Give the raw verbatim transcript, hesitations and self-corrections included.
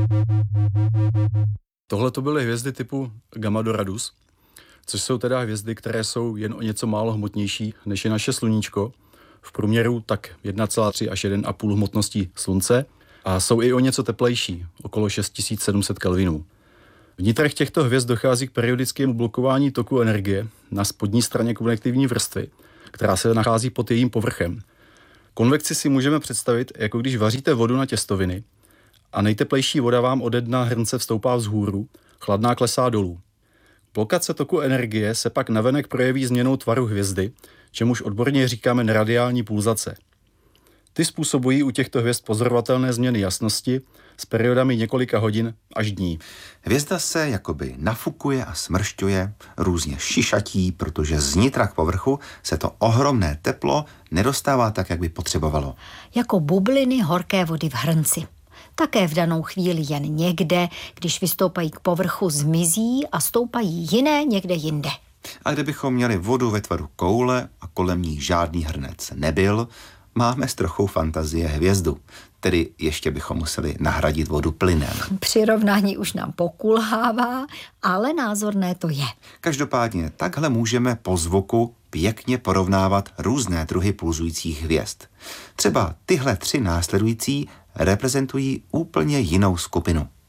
Tohle to byly hvězdy typu Gamma Doradus, což jsou teda hvězdy, které jsou jen o něco málo hmotnější než je naše sluníčko, v průměru tak jedna celá tři až jedna celá pět hmotností Slunce a jsou i o něco teplejší, okolo šest tisíc sedm set kelvinů. V nitrech těchto hvězd dochází k periodickému blokování toku energie na spodní straně konvektivní vrstvy, která se nachází pod jejím povrchem. Konvekci si můžeme představit, jako když vaříte vodu na těstoviny a nejteplejší voda vám ode dna hrnce vstoupá vzhůru, chladná klesá dolů. Blokace toku energie se pak navenek projeví změnou tvaru hvězdy, čemuž odborně říkáme neradiální pulzace. Ty způsobují u těchto hvězd pozorovatelné změny jasnosti s periodami několika hodin až dní. Hvězda se jakoby nafukuje a smršťuje, různě šišatí, protože z nitra k povrchu se to ohromné teplo nedostává tak, jak by potřebovalo. Jako bubliny horké vody v hrnci. Také v danou chvíli jen někde, když vystoupají k povrchu, zmizí a stoupají jiné někde jinde. A kdybychom měli vodu ve tvaru koule a kolem ní žádný hrnec nebyl, máme s trochou fantazie hvězdu, tedy ještě bychom museli nahradit vodu plynem. Přirovnání už nám pokulhává, ale názorné to je. Každopádně takhle můžeme po zvuku pěkně porovnávat různé druhy pulzujících hvězd. Třeba tyhle tři následující reprezentují úplně jinou skupinu.